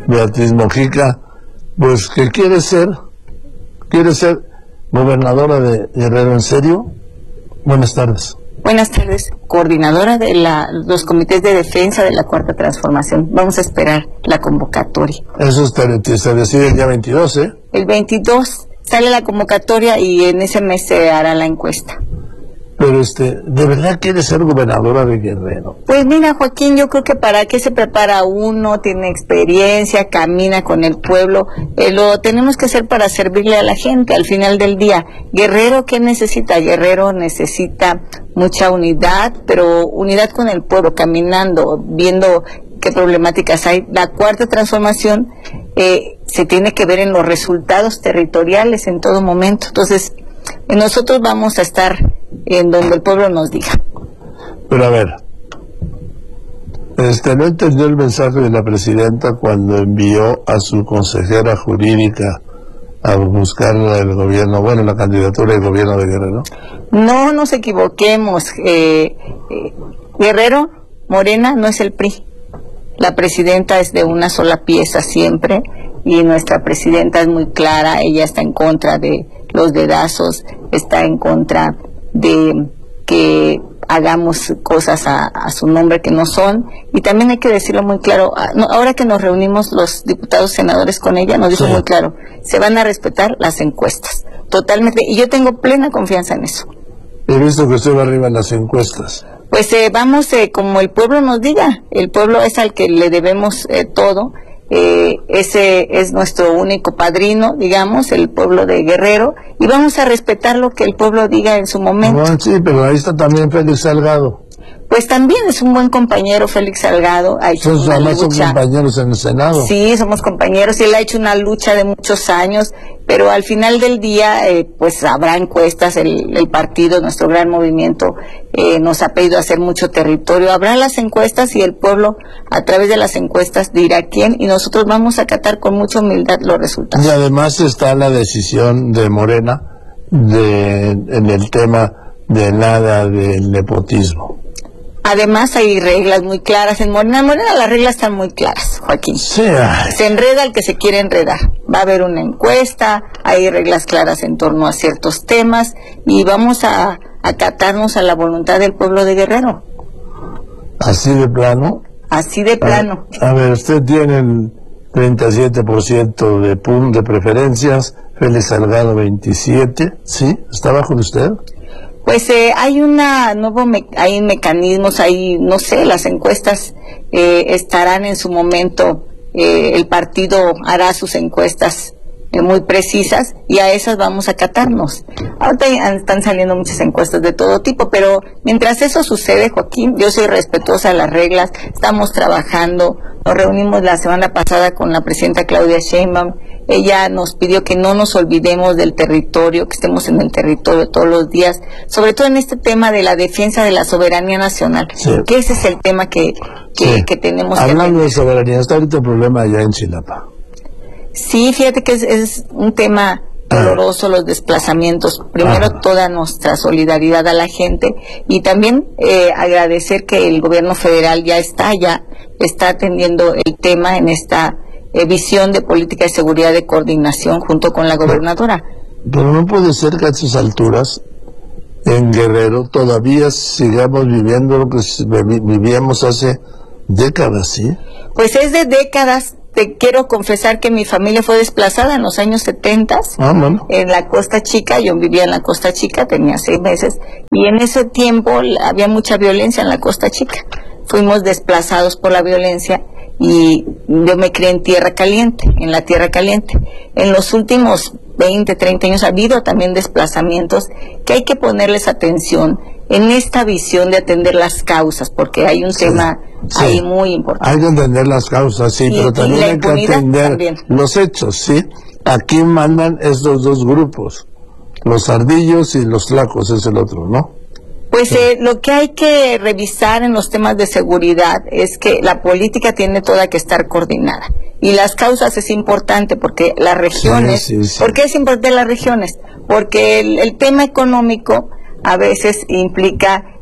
Beatriz Mojica, pues que quiere ser gobernadora de Guerrero. ¿En serio? Buenas tardes. Buenas tardes, coordinadora de los comités de defensa de la Cuarta Transformación. Vamos a esperar la convocatoria. Eso se decide el día 22, ¿eh? El 22 sale la convocatoria y en ese mes se hará la encuesta. Pero ¿de verdad quiere ser gobernadora de Guerrero? Pues mira, Joaquín, yo creo que para qué se prepara uno, tiene experiencia, camina con el pueblo, lo tenemos que hacer para servirle a la gente al final del día. Guerrero, ¿qué necesita? Guerrero necesita mucha unidad, pero unidad con el pueblo, caminando, viendo qué problemáticas hay. La Cuarta Transformación se tiene que ver en los resultados territoriales en todo momento. Entonces, nosotros vamos a estar en donde el pueblo nos diga. Pero a ver, no entendió el mensaje de la presidenta cuando envió a su consejera jurídica a buscar el gobierno, la candidatura del gobierno de Guerrero. No nos equivoquemos, Guerrero, Morena no es el PRI. La presidenta es de una sola pieza siempre y nuestra presidenta es muy clara, ella está en contra de los dedazos, está en contra de que hagamos cosas a su nombre que no son, y también hay que decirlo muy claro, ahora que nos reunimos los diputados senadores con ella, nos dijo muy claro, se van a respetar las encuestas, totalmente, y yo tengo plena confianza en eso. He visto que usted va arriba en las encuestas. Pues vamos como el pueblo nos diga, el pueblo es al que le debemos todo. Ese es nuestro único padrino, digamos, el pueblo de Guerrero, y vamos a respetar lo que el pueblo diga en su momento. Bueno, sí, pero ahí está también Félix Salgado. Pues también es un buen compañero Félix Salgado, ha hecho una lucha. Son compañeros en el Senado. Sí, somos compañeros y él ha hecho una lucha de muchos años, pero al final del día pues habrá encuestas, el partido, nuestro gran movimiento nos ha pedido hacer mucho territorio, habrá las encuestas y el pueblo a través de las encuestas dirá quién, y nosotros vamos a acatar con mucha humildad los resultados. Y además está la decisión de Morena en el tema de nada del nepotismo. Además hay reglas muy claras en Morena. En Morena las reglas están muy claras, Joaquín. Sí. Se enreda el que se quiere enredar. Va a haber una encuesta, hay reglas claras en torno a ciertos temas y vamos a acatarnos a la voluntad del pueblo de Guerrero. ¿Así de plano? Así de plano. A ver, usted tiene el 37% de preferencias, Félix Salgado 27%, ¿sí? ¿Está abajo de usted? Pues hay hay mecanismos, no sé, las encuestas estarán en su momento, el partido hará sus encuestas muy precisas y a esas vamos a acatarnos. Ahorita están saliendo muchas encuestas de todo tipo, pero mientras eso sucede, Joaquín, yo soy respetuosa de las reglas, estamos trabajando, nos reunimos la semana pasada con la presidenta Claudia Sheinbaum. Ella nos pidió que no nos olvidemos del territorio, que estemos en el territorio todos los días, sobre todo en este tema de la defensa de la soberanía nacional, que ese es el tema que tenemos. Hablando de soberanía, está ahorita el problema allá en Chilapa. Sí, fíjate que es un tema doloroso, los desplazamientos. Primero, toda nuestra solidaridad a la gente y también agradecer que el gobierno federal ya está atendiendo el tema en esta visión de política de seguridad de coordinación junto con la gobernadora. Pero no puede ser que a estas alturas en Guerrero todavía sigamos viviendo lo que vivíamos hace décadas, ¿sí? Pues es de décadas. Te quiero confesar que mi familia fue desplazada en los años 70 en la Costa Chica. Yo vivía en la Costa Chica, tenía 6 meses y en ese tiempo había mucha violencia en la Costa Chica. Fuimos desplazados por la violencia y yo me crié en Tierra Caliente, en la Tierra Caliente. En los últimos 20, 30 años ha habido también desplazamientos que hay que ponerles atención en esta visión de atender las causas, porque hay un tema ahí muy importante. Hay que entender las causas, sí, pero también hay que atender los hechos, ¿sí? Aquí mandan estos dos grupos, los ardillos y los flacos es el otro, ¿no? Pues lo que hay que revisar en los temas de seguridad es que la política tiene toda que estar coordinada. Y las causas es importante porque las regiones... ¿Por qué es importante las regiones? Porque el tema económico a veces implica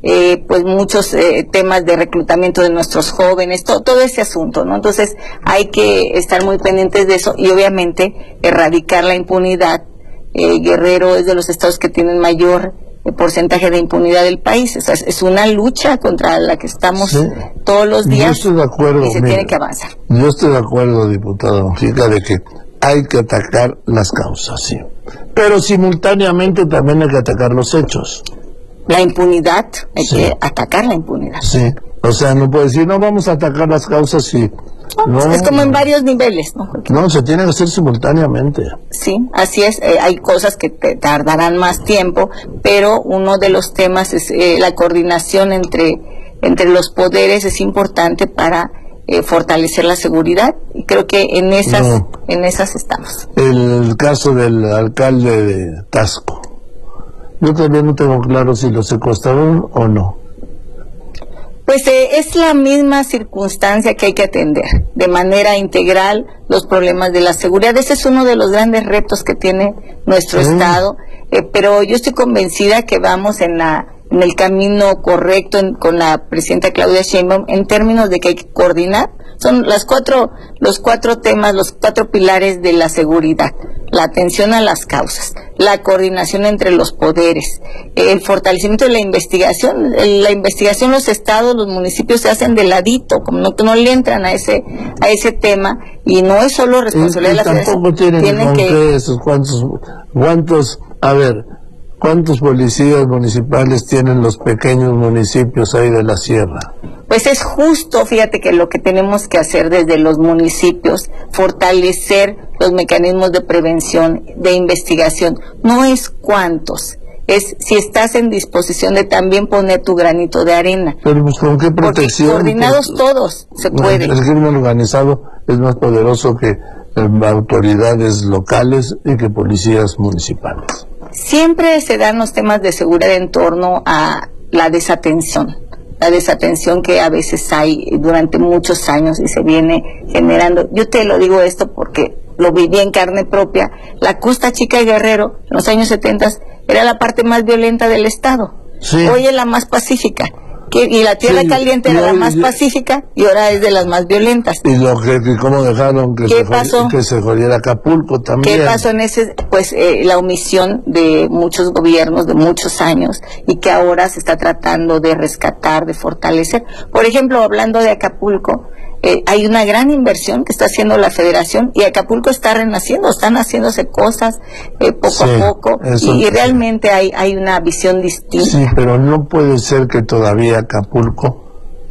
pues muchos temas de reclutamiento de nuestros jóvenes, todo ese asunto, ¿no? Entonces hay que estar muy pendientes de eso y obviamente erradicar la impunidad. Guerrero es de los estados que tienen mayor porcentaje de impunidad del país. O sea, es una lucha contra la que estamos todos los días. Yo estoy de acuerdo, y se tiene que avanzar. Yo estoy de acuerdo, diputada Mujica, de que hay que atacar las causas, sí. Pero simultáneamente también hay que atacar los hechos. La impunidad, hay que atacar la impunidad. Sí, o sea, no puede decir, no, vamos a atacar las causas y... No, es como en varios niveles, ¿no? Porque no, se tiene que hacer simultáneamente. Sí, así es. Hay cosas que tardarán más tiempo, pero uno de los temas es la coordinación entre los poderes es importante para fortalecer la seguridad, y creo que en esas estamos. El caso del alcalde de Taxco, yo todavía no tengo claro si lo secuestraron o no. Pues es la misma circunstancia que hay que atender de manera integral los problemas de la seguridad. Ese es uno de los grandes retos que tiene nuestro Estado, pero yo estoy convencida que vamos en el camino correcto con la presidenta Claudia Sheinbaum en términos de que hay que coordinar. Son los cuatro temas, los cuatro pilares de la seguridad: la atención a las causas, la coordinación entre los poderes, el fortalecimiento de la investigación. La investigación, los estados, los municipios se hacen de ladito, como no le entran a ese tema, y no es solo responsabilidad de la ciudad. Tampoco tienen que esos ¿cuántos policías municipales tienen los pequeños municipios ahí de la sierra? Pues es justo, fíjate que lo que tenemos que hacer desde los municipios, fortalecer los mecanismos de prevención, de investigación. No es cuántos, es si estás en disposición de también poner tu granito de arena. Pero pues ¿con qué protección? Porque coordinados todos se puede. El crimen organizado es más poderoso que autoridades locales y que policías municipales. Siempre se dan los temas de seguridad en torno a la desatención que a veces hay durante muchos años y se viene generando. Yo te lo digo esto porque lo viví en carne propia. La Costa Chica de Guerrero, en los años 70, era la parte más violenta del estado. Sí. Hoy es la más pacífica. Y la Tierra Caliente era la más pacífica y ahora es de las más violentas. Y cómo dejaron que se jodiera Acapulco también. ¿Qué pasó en ese? Pues la omisión de muchos gobiernos de muchos años y que ahora se está tratando de rescatar, de fortalecer. Por ejemplo, hablando de Acapulco, hay una gran inversión que está haciendo la Federación y Acapulco está renaciendo, están haciéndose cosas poco a poco y realmente hay una visión distinta. Sí, pero no puede ser que todavía Acapulco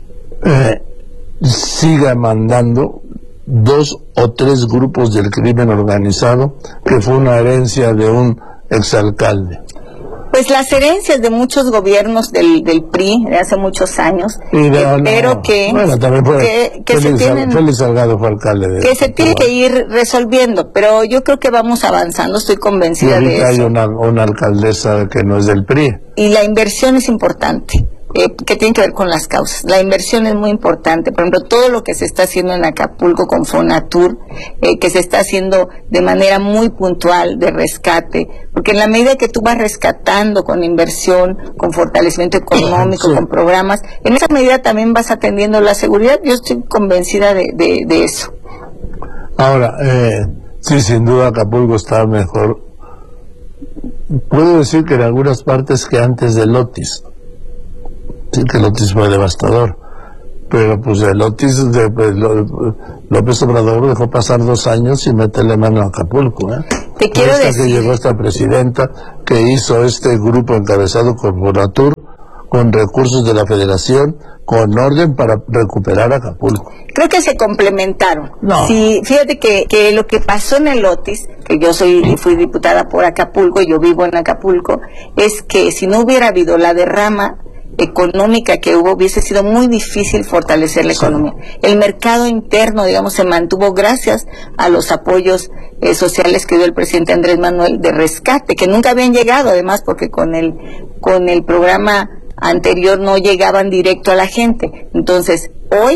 siga mandando 2 o 3 grupos del crimen organizado, que fue una herencia de un exalcalde. Pues las herencias de muchos gobiernos del PRI de hace muchos años, pero que Félix Salgado fue alcalde que se tiene que ir resolviendo, pero yo creo que vamos avanzando, estoy convencida de eso. Hay una alcaldesa que no es del PRI. Y la inversión es importante. Que tiene que ver con las causas. La inversión es muy importante. Por ejemplo, todo lo que se está haciendo en Acapulco con Fonatur, que se está haciendo de manera muy puntual, de rescate, porque en la medida que tú vas rescatando con inversión, con fortalecimiento económico, con programas, en esa medida también vas atendiendo la seguridad. Yo estoy convencida de eso. Ahora, sí, sin duda Acapulco está mejor. Puedo decir que en algunas partes que antes del Otis. Sí, que el Otis fue devastador, pero pues el Otis López Obrador dejó pasar 2 años sin meterle mano a Acapulco. Te quiero decir que llegó esta presidenta que hizo este grupo encabezado con Fonatur, con recursos de la Federación, con orden para recuperar Acapulco. Creo que se complementaron. No. Sí, fíjate que lo que pasó en el Otis, que yo fui diputada por Acapulco, yo vivo en Acapulco, es que si no hubiera habido la derrama económica que hubo, hubiese sido muy difícil fortalecer la economía. El mercado interno, digamos, se mantuvo gracias a los apoyos sociales que dio el presidente Andrés Manuel de rescate, que nunca habían llegado, además, porque con el programa anterior no llegaban directo a la gente. Entonces, hoy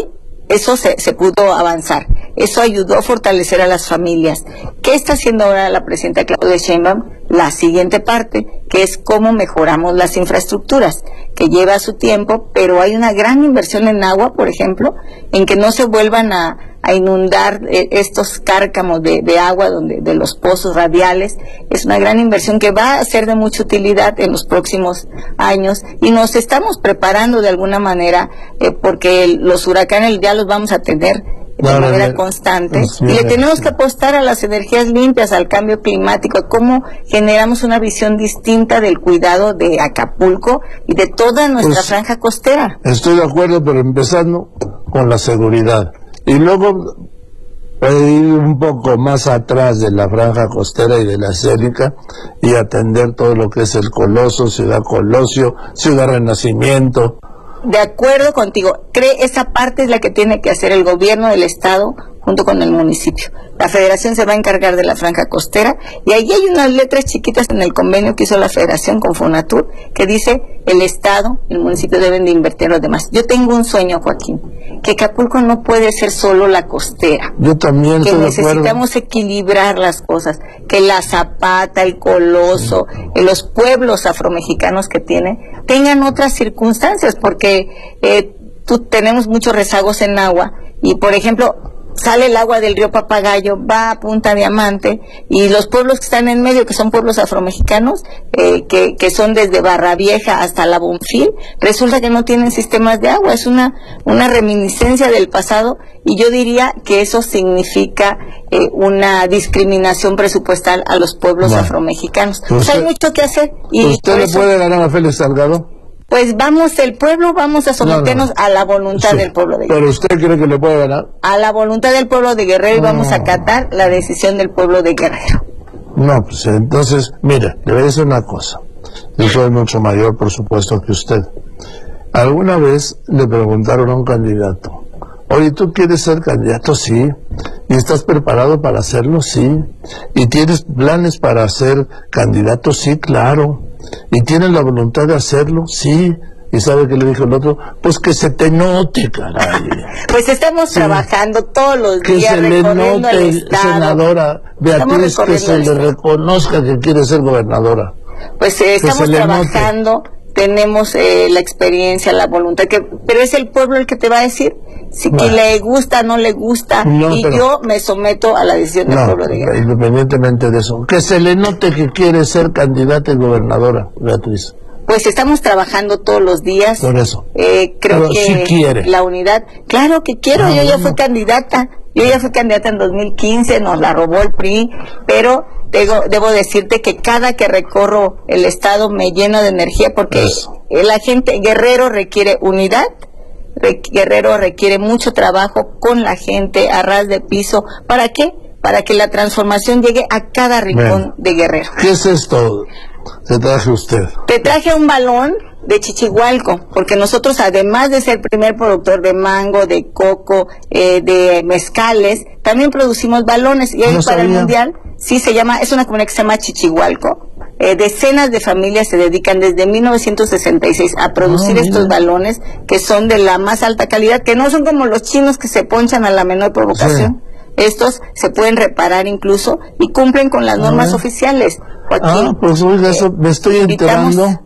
eso se pudo avanzar. Eso ayudó a fortalecer a las familias. ¿Qué está haciendo ahora la presidenta Claudia Sheinbaum? La siguiente parte, que es cómo mejoramos las infraestructuras, que lleva su tiempo, pero hay una gran inversión en agua, por ejemplo, en que no se vuelvan a inundar estos cárcamos de agua de los pozos radiales. Es una gran inversión que va a ser de mucha utilidad en los próximos años, y nos estamos preparando de alguna manera porque los huracanes ya los vamos a tener de manera constante, y le tenemos que apostar a las energías limpias, al cambio climático, a cómo generamos una visión distinta del cuidado de Acapulco y de toda nuestra franja costera. Estoy de acuerdo, pero empezando con la seguridad, y luego ir un poco más atrás de la franja costera y de la Célica, y atender todo lo que es el Coloso, Ciudad Colosio, Ciudad Renacimiento. De acuerdo contigo, esa parte es la que tiene que hacer el gobierno del estado junto con el municipio. La federación se va a encargar de la franja costera, y ahí hay unas letras chiquitas en el convenio que hizo la federación con Fonatur que dice el estado, el municipio deben de invertir en los demás. Yo tengo un sueño, Joaquín, que Acapulco no puede ser solo la costera. Yo también que necesitamos equilibrar las cosas, que la Zapata, el Coloso, los pueblos afromexicanos que tengan otras circunstancias, porque tenemos muchos rezagos en agua, y por ejemplo sale el agua del río Papagayo, va a Punta Diamante, y los pueblos que están en medio, que son pueblos afromexicanos, que son desde Barra Vieja hasta La Bonfil, resulta que no tienen sistemas de agua. Es una reminiscencia del pasado, y yo diría que eso significa una discriminación presupuestal a los pueblos afromexicanos. Hay mucho que hacer. Y ¿usted le puede ganar a Félix Salgado? Pues vamos a someternos a la voluntad del pueblo de Guerrero. ¿Pero usted cree que le puede ganar? A la voluntad del pueblo de Guerrero, y vamos a acatar la decisión del pueblo de Guerrero. No, pues entonces, mire, le voy a decir una cosa. Yo soy mucho mayor, por supuesto, que usted. Alguna vez le preguntaron a un candidato: oye, ¿tú quieres ser candidato? Sí. ¿Y estás preparado para hacerlo? Sí. ¿Y tienes planes para ser candidato? Sí, claro. ¿Y tienes la voluntad de hacerlo? Sí. ¿Y sabe qué le dijo el otro? Pues que se te note, caray. Pues estamos trabajando todos los días. Que se le note, senadora Beatriz, que se le reconozca que quiere ser gobernadora. Pues estamos trabajando, tenemos la experiencia, la voluntad, pero es el pueblo el que te va a decir si que le gusta, no le gusta, yo me someto a la decisión del pueblo de Guerrero. Independientemente de eso, que se le note que quiere ser candidata y gobernadora, Beatriz. Pues estamos trabajando todos los días. Por eso. Creo que sí quiere. La unidad, claro que quiero, yo ya fui candidata. Yo ya fui candidata en 2015, nos la robó el PRI, pero debo decirte que cada que recorro el estado me lleno de energía, porque la gente, Guerrero requiere unidad, Guerrero requiere mucho trabajo con la gente a ras de piso. ¿Para qué? Para que la transformación llegue a cada rincón de Guerrero. ¿Qué es esto que traje usted? Te traje un balón de Chichihualco, porque nosotros, además de ser primer productor de mango, de coco, de mezcales, también producimos balones, y ahí para el mundial, es una comunidad que se llama Chichihualco. Decenas de familias se dedican desde 1966 a producir estos balones, que son de la más alta calidad, que no son como los chinos que se ponchan a la menor provocación. Estos se pueden reparar incluso y cumplen con las normas oficiales. Joaquín, pues oiga, eso me estoy enterando,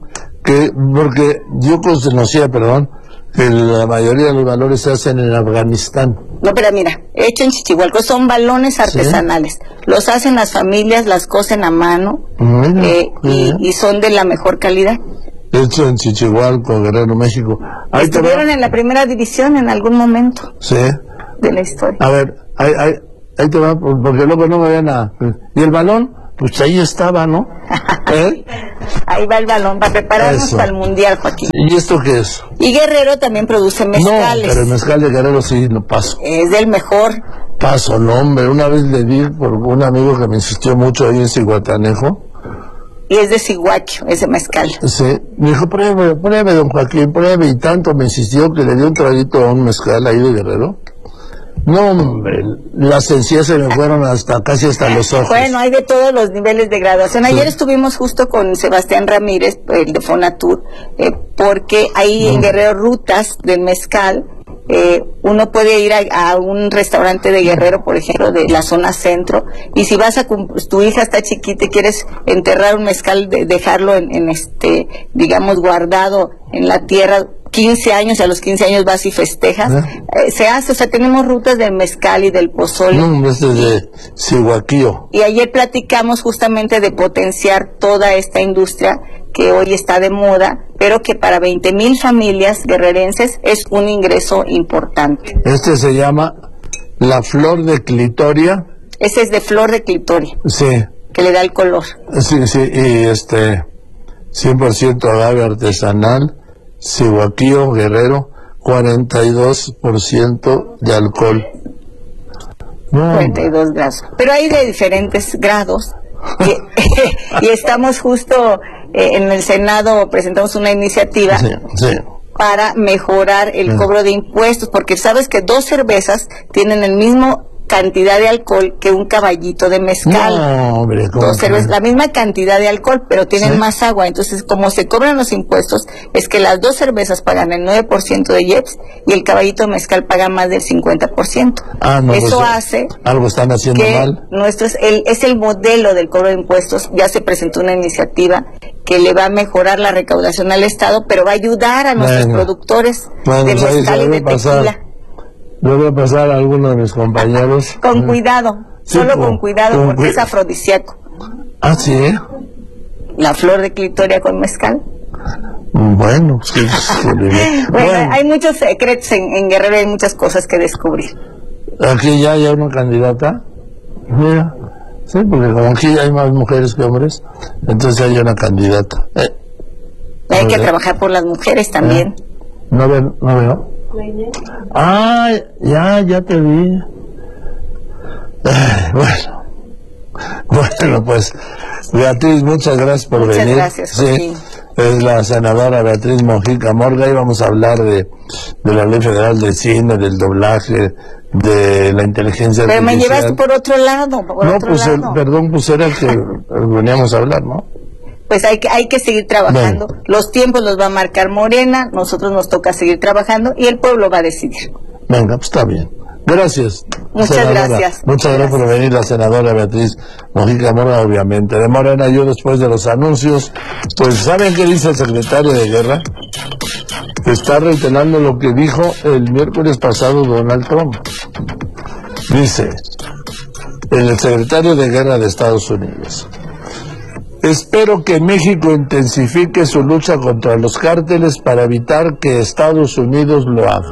porque yo conocía, que la mayoría de los balones se hacen en Afganistán. No, pero mira, hecho en Chichihualco, son balones artesanales. Los hacen las familias, las cosen a mano, y son de la mejor calidad. Hecho en Chichihualco, Guerrero, México. Estuvieron en la primera división en algún momento de la historia. A ver, ahí te va, porque luego no me vayan a... ¿Y el balón? Pues ahí estaba, ¿no? Ahí va el balón, para prepararnos para el mundial, Joaquín. ¿Y esto qué es? Y Guerrero también produce mezcales. No, pero el mezcal de Guerrero sí lo paso. Es del mejor. Paso, no, hombre. Una vez le di por un amigo que me insistió mucho ahí en Cihuatanejo. Y es de Cihuacho, ese mezcal. Sí, me dijo, pruebe, don Joaquín, pruebe. Y tanto me insistió que le di un traguito a un mezcal ahí de Guerrero. No, hombre, las encías se me fueron casi hasta los ojos. Bueno, hay de todos los niveles de graduación. Ayer estuvimos justo con Sebastián Ramírez, el de Fonatur, porque hay en Guerrero rutas del mezcal, uno puede ir a un restaurante de Guerrero, por ejemplo, de la zona centro, y si vas tu hija está chiquita y quieres enterrar un mezcal, dejarlo digamos, guardado en la tierra 15 años, a los 15 años vas y festejas, se hace, o sea, tenemos rutas del mezcal y del pozole. Este es de Cihuaquío. Y ayer platicamos justamente de potenciar toda esta industria que hoy está de moda, pero que para 20,000 familias guerrerenses es un ingreso importante. Este se llama la flor de clitoria. Ese es de flor de clitoria. Sí. Que le da el color. Sí, y 100% agave artesanal, Cihuaquío, Guerrero, 42% de alcohol. 42 grados. Pero hay de diferentes grados. Y estamos justo en el Senado, presentamos una iniciativa para mejorar el cobro de impuestos, porque sabes que 2 cervezas tienen el mismo cantidad de alcohol que un caballito de mezcal. No, hombre, la misma cantidad de alcohol, pero tienen más agua. Entonces, como se cobran los impuestos, es que las 2 cervezas pagan el 9% de IEPS y el caballito de mezcal paga más del 50%. Eso hace algo están haciendo que mal. Es el modelo del cobro de impuestos. Ya se presentó una iniciativa que le va a mejorar la recaudación al Estado, pero va a ayudar a nuestros productores de mezcal y de tequila. Le voy a pasar a alguno de mis compañeros. Con cuidado, con cuidado, porque es afrodisíaco. Ah, sí. La flor de clitoria con mezcal. Bueno, sí. Bueno, hay muchos secretos en Guerrero, hay muchas cosas que descubrir. Aquí ya hay una candidata. Mira, sí, porque como aquí hay más mujeres que hombres, entonces hay una candidata. Hay que trabajar por las mujeres también. No veo. Ah, ya te vi. Bueno, pues Beatriz, muchas gracias por venir. Muchas gracias, Joaquín. Sí, es la senadora Beatriz Mojica Morga y vamos a hablar de la Ley Federal del Cine, del doblaje, de la inteligencia artificial. Pero me llevaste por otro lado. Perdón, pues era el que veníamos a hablar, ¿no? Pues hay que seguir trabajando. Bueno. Los tiempos los va a marcar Morena, nosotros nos toca seguir trabajando y el pueblo va a decidir. Venga, pues está bien. Gracias. Muchas gracias. Muchas gracias por venir, la senadora Beatriz Mojica Morga, obviamente. De Morena, yo después de los anuncios, pues ¿saben qué dice el secretario de Guerra? Está reiterando lo que dijo el miércoles pasado Donald Trump. Dice, el secretario de Guerra de Estados Unidos: espero que México intensifique su lucha contra los cárteles para evitar que Estados Unidos lo haga.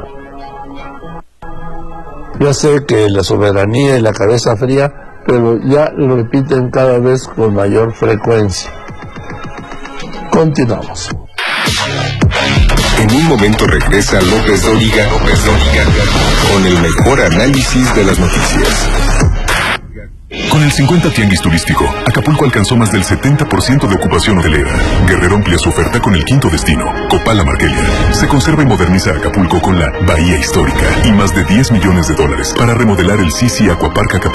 Ya sé que la soberanía y la cabeza fría, pero ya lo repiten cada vez con mayor frecuencia. Continuamos. En un momento regresa López Dóriga con el mejor análisis de las noticias. Con el 50 Tianguis Turístico, Acapulco alcanzó más del 70% de ocupación hotelera. Guerrero amplia su oferta con el quinto destino, Copala Marquelia. Se conserva y moderniza Acapulco con la Bahía Histórica y más de $10 millones para remodelar el Sisi Aquapark Acapulco.